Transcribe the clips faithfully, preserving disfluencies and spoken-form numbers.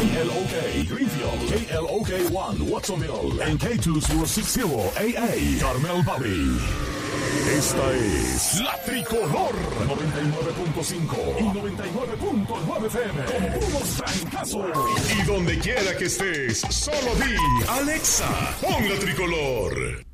K L O K Greenfield, K L O K uno Watsonville, en K dos mil sesenta A A Carmel Valley. Esta es La Tricolor noventa y nueve punto cinco y noventa y nueve punto nueve F M con puros trancazos. Y donde quiera que estés, solo di Alexa, pon La Tricolor.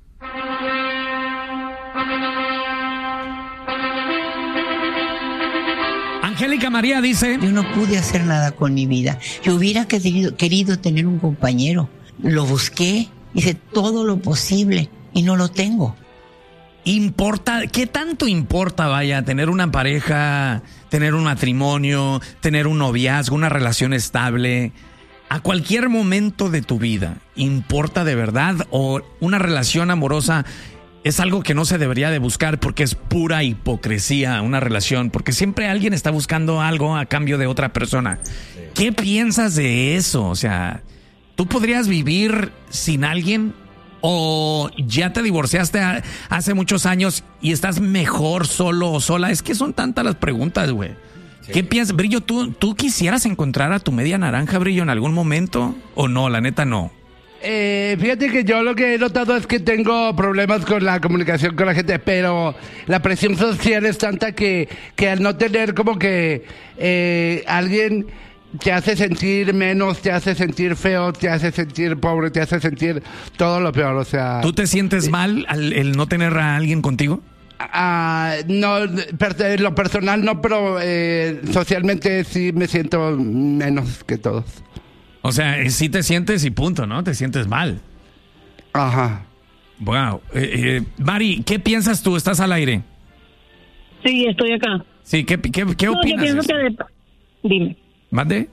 Angélica María dice: yo no pude hacer nada con mi vida. Yo hubiera querido, querido tener un compañero. Lo busqué, hice todo lo posible y no lo tengo. ¿Importa? ¿Qué tanto importa, vaya, tener una pareja, tener un matrimonio, tener un noviazgo, una relación estable? A cualquier momento de tu vida, ¿importa de verdad? ¿O una relación amorosa es algo que no se debería de buscar porque es pura hipocresía, una relación? Porque siempre alguien está buscando algo a cambio de otra persona. ¿Qué piensas de eso? O sea, ¿tú podrías vivir sin alguien? ¿O ya te divorciaste hace muchos años y estás mejor solo o sola? Es que son tantas las preguntas, güey. Sí. ¿Qué piensas, Brillo? ¿tú, ¿Tú quisieras encontrar a tu media naranja, Brillo, en algún momento? ¿O no? La neta, no. Eh, fíjate que yo lo que he notado es que tengo problemas con la comunicación con la gente, pero la presión social es tanta que, que al no tener como que eh, alguien te hace sentir menos, te hace sentir feo, te hace sentir pobre, te hace sentir todo lo peor, o sea... ¿Tú te sientes eh, mal al el no tener a alguien contigo? Uh, no, per, lo personal no, pero eh, socialmente sí me siento menos que todos. O sea, sí te sientes y punto, ¿no? Te sientes mal. Ajá. Wow. Eh, eh, Mari, ¿qué piensas tú? ¿Estás al aire? Sí, estoy acá. Sí, ¿qué, qué, qué no, opinas? Yo pienso que de... Dime. ¿Mande?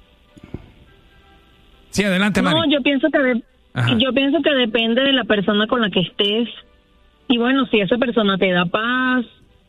Sí, adelante, Mari. No, yo pienso que de... yo pienso que depende de la persona con la que estés. Y bueno, si esa persona te da paz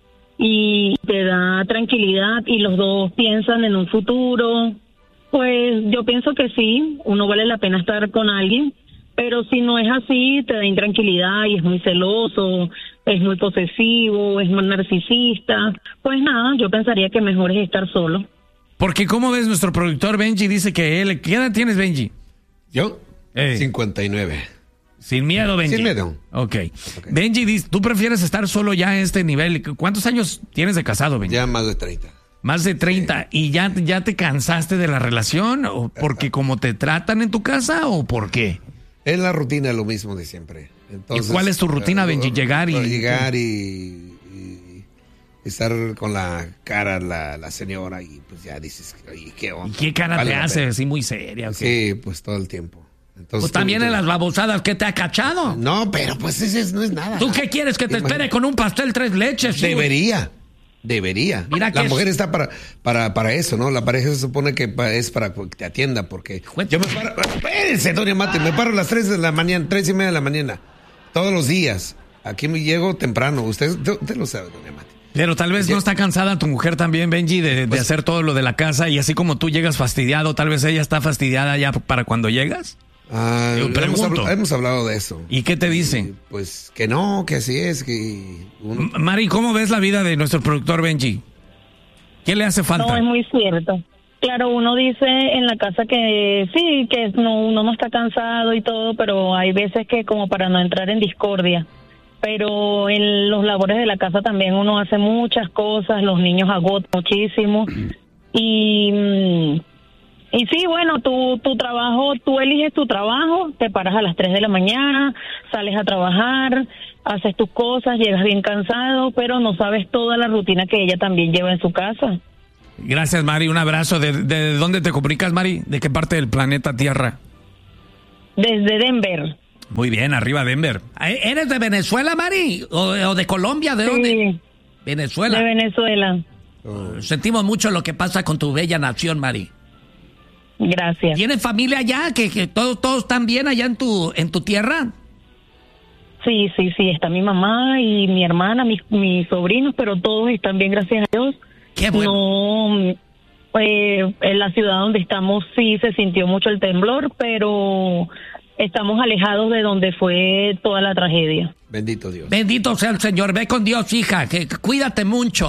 y te da tranquilidad y los dos piensan en un futuro, pues yo pienso que sí, uno vale la pena estar con alguien. Pero si no es así, te da intranquilidad y es muy celoso, es muy posesivo, es muy narcisista, pues nada, yo pensaría que mejor es estar solo. Porque, ¿cómo ves? Nuestro productor Benji dice que él... ¿Qué edad tienes, Benji? ¿Yo? Eh. cincuenta y nueve. Sin miedo, Benji. Sin miedo. Okay. ok. Benji dice, ¿tú prefieres estar solo ya a este nivel? ¿Cuántos años tienes de casado, Benji? Ya más de treinta. Más de treinta. Sí. ¿Y ya, ya te cansaste de la relación? ¿O porque como te tratan en tu casa o por qué? Es la rutina, lo mismo de siempre. Entonces, ¿y cuál es tu rutina, Benji? Llegar y... Llegar y... estar con la cara la, la señora y pues ya dices, oye, ¿qué onda? ¿Y qué cara vale te hace? Así muy seria. Okay. Sí, pues todo el tiempo. Entonces, pues también tú, en las babosadas que te ha cachado. No, pero pues ese no es nada. ¿Tú qué quieres? ¿Que te Imagínate. espere con un pastel tres leches? Debería. Debería. Mira la mujer es... está para, para, para eso, ¿no? La pareja se supone que es para que te atienda porque... Juez. Yo me paro... Espérense, doña Mate, me paro a las tres de la mañana, tres y media de la mañana. Todos los días. Aquí me llego temprano. Usted, usted lo sabe, doña Mate. Pero tal vez no está cansada tu mujer también, Benji, de, de pues, hacer todo lo de la casa y así como tú llegas fastidiado, tal vez ella está fastidiada ya para cuando llegas. Ah, hemos, hablado, hemos hablado de eso. ¿Y qué te dice? Y, pues que no, que así es, que... Uno... Mari, ¿cómo ves la vida de nuestro productor Benji? ¿Qué le hace falta? No, es muy cierto. Claro, uno dice en la casa que sí, que no, uno no está cansado y todo, pero hay veces que como para no entrar en discordia. Pero en los labores de la casa también uno hace muchas cosas, los niños agotan muchísimo y, y sí, bueno, tu, tu trabajo, tú eliges tu trabajo, te paras a las tres de la mañana, sales a trabajar, haces tus cosas, llegas bien cansado, pero no sabes toda la rutina que ella también lleva en su casa. Gracias, Mari, un abrazo. ¿De, de dónde te comunicas, Mari? ¿De qué parte del planeta Tierra? Desde Denver. Muy bien, arriba Denver. ¿Eres de Venezuela, Mari? ¿O, o de Colombia? ¿De sí, dónde? Venezuela. De Venezuela. Oh. Sentimos mucho lo que pasa con tu bella nación, Mari. Gracias. ¿Tienes familia allá? ¿Que, que todos, todos están bien allá en tu, en tu tierra? Sí, sí, sí. Está mi mamá y mi hermana, mis, mis sobrinos, pero todos están bien, gracias a Dios. Qué bueno. No, eh, en la ciudad donde estamos sí se sintió mucho el temblor, pero... estamos alejados de donde fue toda la tragedia. Bendito Dios. Bendito sea el Señor. Ve con Dios, hija. Que cuídate mucho.